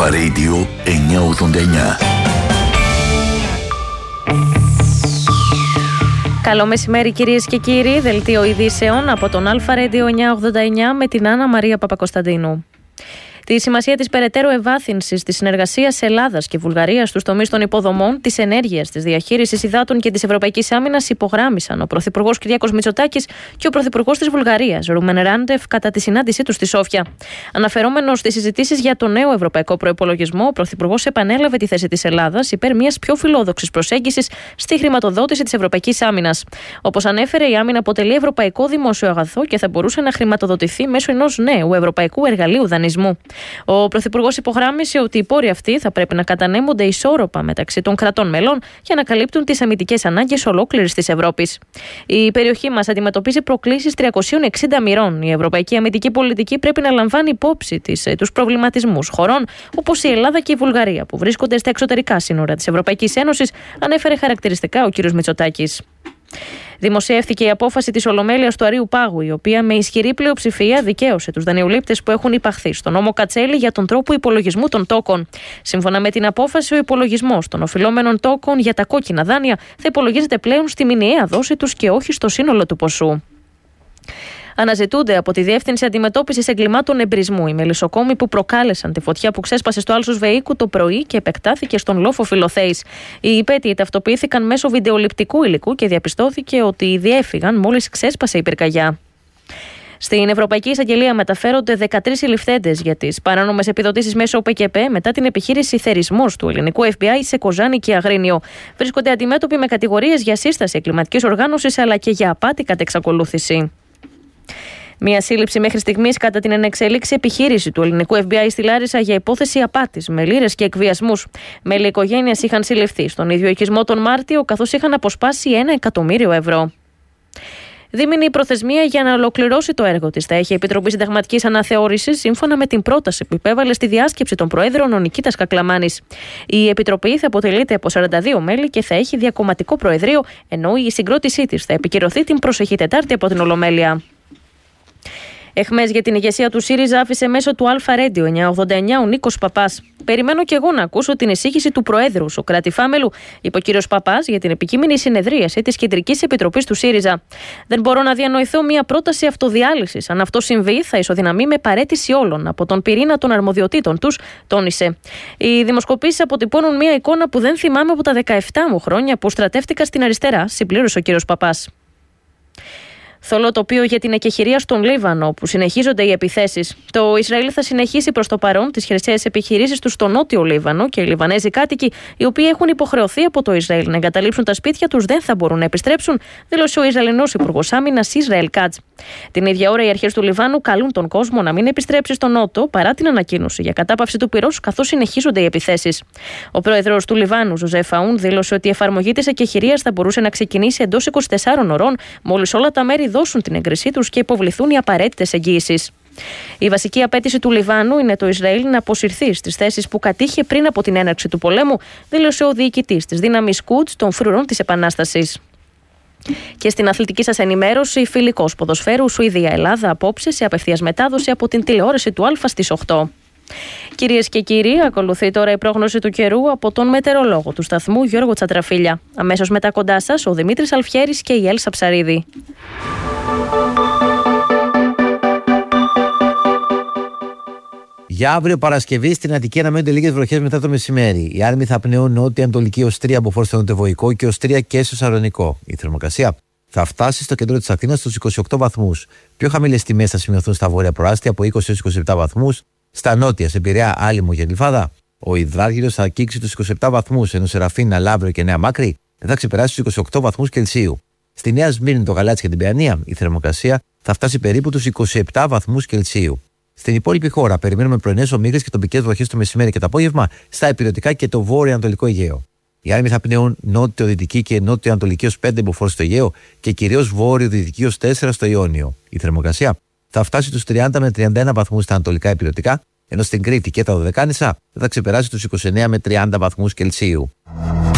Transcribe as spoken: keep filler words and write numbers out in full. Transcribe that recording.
Αλφα Radio εννιακόσια ογδόντα εννιά. Καλό μεσημέρι κυρίες και κύριοι, δελτίο ειδήσεων από τον Αλφα Radio εννιακόσια ογδόντα εννιά με την Άννα Μαρία Παπακοσταντίνου. Τη σημασία της περαιτέρω ευάθυνσης της συνεργασίας Ελλάδας και Βουλγαρίας στους τομείς των υποδομών, της ενέργειας, της διαχείρισης υδάτων και της ευρωπαϊκής άμυνας υπογράμμισαν ο Πρωθυπουργός Κυριάκος Μητσοτάκης και ο Πρωθυπουργός της Βουλγαρίας, Ρούμεν Ράντεφ, κατά τη συνάντησή τους στη Σόφια. Αναφερόμενος στις συζητήσεις για το νέο ευρωπαϊκό προϋπολογισμό, ο Πρωθυπουργός επανέλαβε τη θέση της Ελλάδας υπέρ μιας πιο φιλόδοξης προσέγγισης στη χρηματοδότηση της ευρωπαϊκής άμυνας. Όπως ανέφερε, η άμυνα αποτελεί ευρωπαϊκό δημόσιο αγαθό και θα μπορούσε να χρηματοδοτηθεί μέσω ενός νέου ευρωπαϊκού εργαλείου δανεισμού. Ο Πρωθυπουργός υπογράμμισε ότι οι πόροι αυτοί θα πρέπει να κατανέμονται ισόρροπα μεταξύ των κρατών μελών για να καλύπτουν τις αμυντικές ανάγκες ολόκληρης της Ευρώπης. Η περιοχή μας αντιμετωπίζει προκλήσεις τριακοσίων εξήντα μοιρών. Η ευρωπαϊκή αμυντική πολιτική πρέπει να λαμβάνει υπόψη της, τους προβληματισμούς χωρών όπως η Ελλάδα και η Βουλγαρία, που βρίσκονται στα εξωτερικά σύνορα της Ευρωπαϊκής Ένωσης, ανέφερε χαρακτηριστικά ο κ. Μητσοτάκης. Δημοσιεύθηκε η απόφαση της Ολομέλειας του Αρείου Πάγου, η οποία με ισχυρή πλειοψηφία δικαίωσε τους δανειολήπτες που έχουν υπαχθεί στον νόμο Κατσέλη για τον τρόπο υπολογισμού των τόκων. Σύμφωνα με την απόφαση, ο υπολογισμός των οφειλόμενων τόκων για τα κόκκινα δάνεια θα υπολογίζεται πλέον στη μηνιαία δόση τους και όχι στο σύνολο του ποσού. Αναζητούνται από τη Διεύθυνση Αντιμετώπισης Εγκλημάτων Εμπρισμού οι μελισσοκόμοι που προκάλεσαν τη φωτιά που ξέσπασε στο Άλσος Βεϊκού το πρωί και επεκτάθηκε στον λόφο Φιλοθέης. Οι υπέτειοι ταυτοποιήθηκαν μέσω βιντεοληπτικού υλικού και διαπιστώθηκε ότι διέφυγαν μόλις ξέσπασε η πυρκαγιά. Στην Ευρωπαϊκή Εισαγγελία μεταφέρονται δεκατρείς συλληφθέντες για τις παράνομες επιδοτήσεις μέσω ΟΠΕΚΕΠ μετά την επιχείρηση θερισμός του ελληνικού Εφ Μπι Άι σε Κοζάνη και Αγρίνιο. Βρίσκονται αντιμέτωποι με κατηγορίες για σύσταση εγκληματικής οργάνωσης αλλά και για απάτη κατ' εξακολούθηση. Μία σύλληψη μέχρι στιγμής κατά την ενεξέλιξη επιχείρηση του ελληνικού Εφ Μπι Άι στη Λάρισα για υπόθεση απάτης με λήρες και εκβιασμούς. Μέλη οικογένειας είχαν συλληφθεί στον ίδιο οικισμό τον Μάρτιο, καθώς είχαν αποσπάσει ένα εκατομμύριο ευρώ. Δίμηνη η προθεσμία για να ολοκληρώσει το έργο της θα έχει η Επιτροπή Συνταγματικής Αναθεώρησης, σύμφωνα με την πρόταση που υπέβαλε στη διάσκεψη των Προέδρων ο Νικήτας Κακλαμάνης. Η Επιτροπή θα αποτελείται από σαράντα δύο μέλη και θα έχει διακομματικό προεδρείο, ενώ η συγκρότησή της θα επικυρωθεί την προσεχή Τετάρτη από την Ολομέλεια. Εχμές για την ηγεσία του ΣΥΡΙΖΑ άφησε μέσω του Αλφα Radio εννιακόσια ογδόντα εννιά ο Νίκος Παπάς. Περιμένω και εγώ να ακούσω την εισήγηση του Προέδρου Σωκράτη Φάμελου, είπε ο κύριος Παπάς για την επικείμενη συνεδρίαση της Κεντρικής Επιτροπής του ΣΥΡΙΖΑ. Δεν μπορώ να διανοηθώ μια πρόταση αυτοδιάλυσης. Αν αυτό συμβεί, θα ισοδυναμεί με παραίτηση όλων από τον πυρήνα των αρμοδιοτήτων τους, τόνισε. Οι δημοσκοπήσεις αποτυπώνουν μια εικόνα που δεν θυμάμαι από τα δεκαεπτά μου χρόνια που στρατεύτηκα στην αριστερά, συμπλήρωσε ο κύριος Παπάς. Θολό τοπίο για την εκεχηρία στον Λίβανο, όπου συνεχίζονται οι επιθέσεις. Το Ισραήλ θα συνεχίσει προς το παρόν τις χερσαίες επιχειρήσεις του στο νότιο Λίβανο και οι Λιβανέζοι κάτοικοι, οι οποίοι έχουν υποχρεωθεί από το Ισραήλ να εγκαταλείψουν τα σπίτια τους, δεν θα μπορούν να επιστρέψουν, δήλωσε ο Ισραηλινός Υπουργός Άμυνας Ισραήλ Κάτζ. Την ίδια ώρα, οι αρχές του Λιβάνου καλούν τον κόσμο να μην επιστρέψει στο νότο παρά την ανακοίνωση για κατάπαυση του πυρός, καθώς συνεχίζονται οι επιθέσεις. Ο πρόεδρος του Λιβάνου, Ζωζεφ Αούν, δήλωσε ότι η εφαρμογή της εκεχηρίας θα μπορούσε να ξεκινήσει εντός είκοσι τεσσάρων ωρών, μόλις όλα τα μέρη δώσουν την έγκρισή τους και υποβληθούν οι απαραίτητες εγγύησεις. Η βασική απέτηση του Λιβάνου είναι το Ισραήλ να αποσυρθεί στις θέσεις που κατήχε πριν από την έναρξη του πολέμου, δήλωσε ο διοικητής της δύναμης Κουτς των φρουρών της Επανάστασης. Και στην αθλητική σας ενημέρωση, φιλικός ποδοσφαίρου Σουηδία-Ελλάδα απόψε σε απευθείας μετάδοση από την τηλεόραση του Αλφα στις οκτώ. Κυρίες και κύριοι, ακολουθεί τώρα η πρόγνωση του καιρού από τον μετεωρολόγο του σταθμού Γιώργο Τσατραφίλια. Αμέσως μετά κοντά σας ο Δημήτρης Αλφιέρης και η Έλσα Ψαρίδη. Για αύριο Παρασκευή στην Αττική αναμένονται λίγες βροχές μετά το μεσημέρι. Οι άρμοι θα πνέουν νότια-ανατολική ως τρία από φόρ στο νοτιοβοϊκό και ως τρία και στο Σαλονικό. Η θερμοκρασία θα φτάσει στο κέντρο της Αθήνας στους είκοσι οκτώ βαθμούς. Πιο χαμηλές τιμές θα σημειωθούν στα βόρεια προάστια από είκοσι έως είκοσι επτά βαθμούς. Στα νότια, σε Πειραιά, Άλυμο και Γλυφάδα, ο υδράργυρος θα αγγίξει τους είκοσι επτά βαθμούς, ενώ σε Ραφίνα, Λαύριο και Νέα Μάκρη δεν θα ξεπεράσει τους είκοσι οκτώ βαθμούς Κελσίου. Στη Νέα Σμύρνη, το Γαλάτσι και την Παιανία, η θερμοκρασία θα φτάσει περίπου τους είκοσι επτά βαθμούς Κελσίου. Στην υπόλοιπη χώρα, περιμένουμε πρωινές ομίγρες και τοπικές βροχές το μεσημέρι και το απόγευμα στα υπηρετικά και το βόρειο-ανατολικό Αιγαίο. Οι άρμοι θα πνέουν νότιο-δυτική και νότιο-ανατολική ως πέντε μποφόρ στο Αιγαίο και κυρίως βόρειο-δυτική ως τέσσερα στο Ιόνιο. Η θερμοκρασία θα φτάσει τους τριάντα με τριάντα ένα βαθμούς στα ανατολικά υπηρετικά, ενώ στην Κρήτη και τα Δωδεκάνησα θα ξεπεράσει τους είκοσι εννέα με τριάντα βαθμούς Κελσίου.